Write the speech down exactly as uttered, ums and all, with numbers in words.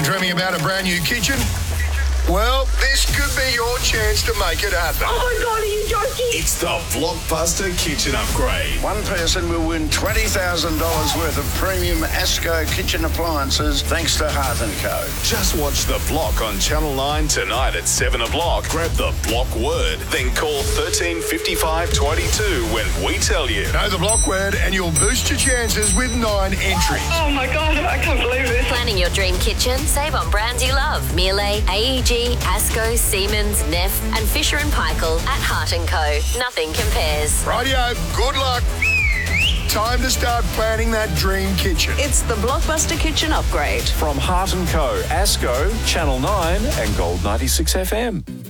Dreaming about a brand new kitchen? Well, this could be your chance to make it happen. Oh my God, are you joking? It's the Blockbuster Kitchen Upgrade. One person will win twenty thousand dollars worth of premium ASCO kitchen appliances thanks to Hearth and Co. Just watch The Block on Channel nine tonight at seven o'clock. Grab the Block word, then call thirteen fifty-five twenty-two when we tell you. Know the block word and you'll boost your chances with nine entries. Oh my God, I can't believe this. Planning your dream kitchen? Save on brands you love. Miele, A E G, ASCO, Siemens, Neff and Fisher and Paykel at Hearth and Co. Nothing compares. Rightio, good luck. Time to start planning that dream kitchen. It's the Blockbuster Kitchen Upgrade. From Hearth and Co, ASCO, Channel nine and Gold ninety-six F M.